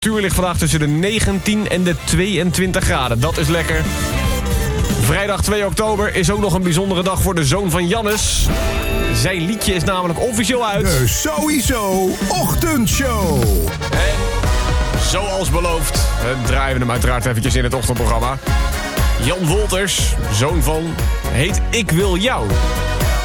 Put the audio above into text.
temperatuur ligt vandaag tussen de 19 en de 22 graden. Dat is lekker. Vrijdag 2 oktober is ook nog een bijzondere dag voor de zoon van Jannes. Zijn liedje is namelijk officieel uit. De Sowieso Ochtendshow. En zoals beloofd draaien we hem uiteraard eventjes in het ochtendprogramma. Jan Wolters, zoon van, heet Ik Wil Jou.